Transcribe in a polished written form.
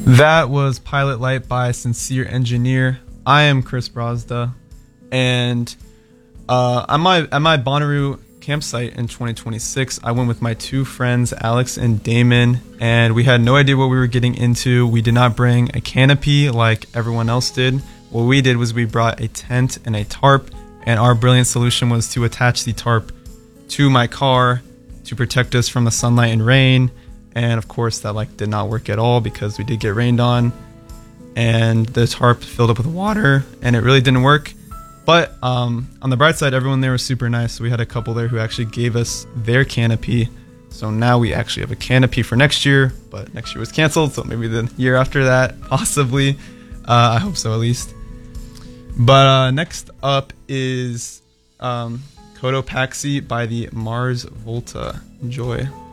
That was Pilot Light by Sincere Engineer. I am Chris Brazda, and at my Bonnaroo campsite in 2026, I went with my two friends, Alex and Damon, and we had no idea what we were getting into. We did not bring a canopy like everyone else did. What we did was we brought a tent and a tarp, and our brilliant solution was to attach the tarp to my car to protect us from the sunlight and rain. And of course that did not work at all because we did get rained on, and the tarp filled up with water, and it really didn't work. But on the bright side, everyone there was super nice. So we had a couple there who actually gave us their canopy. So now we actually have a canopy for next year, but next year was canceled. So maybe the year after that, possibly. I hope so, at least. But next up is Cotopaxi by the Mars Volta. Enjoy.